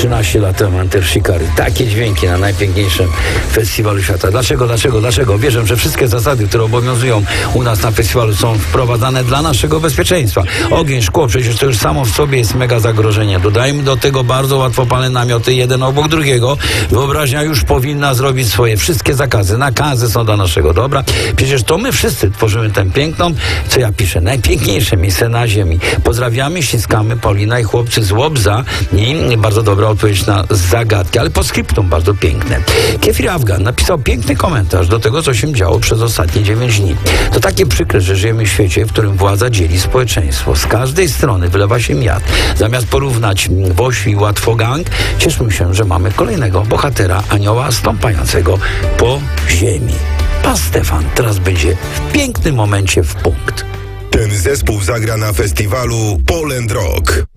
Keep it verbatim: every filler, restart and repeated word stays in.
trzynaście lat temu Enter Shikari. Takie dźwięki na najpiękniejszym festiwalu świata. Dlaczego, dlaczego, dlaczego? Wierzę, że wszystkie zasady, które obowiązują u nas na festiwalu, są wprowadzane dla naszego bezpieczeństwa. Ogień, szkło, przecież to już samo w sobie jest mega zagrożenie. Dodajmy do tego bardzo łatwopalne namioty, jeden obok drugiego. Wyobraźnia już powinna zrobić swoje. Wszystkie zakazy, nakazy są dla naszego dobra. Przecież to my wszyscy tworzymy tę piękną, co ja piszę, najpiękniejsze miejsce na ziemi. Pozdrawiamy, ściskamy, Paulina i chłopcy z Łobza. I bardzo dobra odpowiedź na zagadki, ale po skryptum bardzo piękne. Kefir Afgan napisał piękny komentarz do tego, co się działo przez ostatnie dziewięć dni. To takie przykre, że żyjemy w świecie, w którym władza dzieli społeczeństwo. Z każdej strony wylewa się miad. Zamiast porównać Woś i Łatwogang, cieszmy się, że mamy kolejnego bohatera, anioła stąpającego po ziemi. Pan Stefan teraz będzie w pięknym momencie w punkt. Ten zespół zagra na festiwalu Poland Rock.